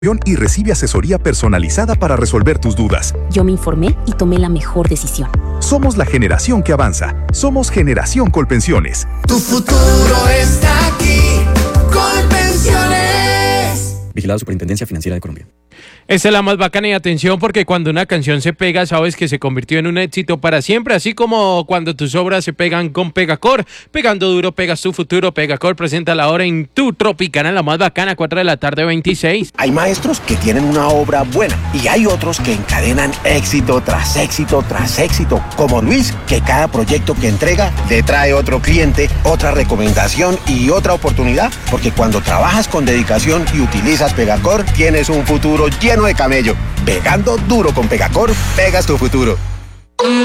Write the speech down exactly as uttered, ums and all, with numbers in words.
y recibe asesoría personalizada para resolver tus dudas. Yo me informé y tomé la mejor decisión. Somos la generación que avanza. Somos Generación Colpensiones. Tu futuro está aquí. Colpensiones. Vigilado Superintendencia Financiera de Colombia. Esta es la más bacana y atención porque cuando una canción se pega sabes que se convirtió en un éxito para siempre, así como cuando tus obras se pegan con Pegacor. Pegando duro, pegas tu futuro. Pegacor presenta la hora en tu Tropicana, la más bacana, cuatro de la tarde, veintiséis. Hay maestros que tienen una obra buena y hay otros que encadenan éxito tras éxito tras éxito, como Luis, que cada proyecto que entrega le trae otro cliente, otra recomendación y otra oportunidad, porque cuando trabajas con dedicación y utilizas Pegacor, tienes un futuro lleno de camello. Pegando duro con Pegacor, pegas tu futuro.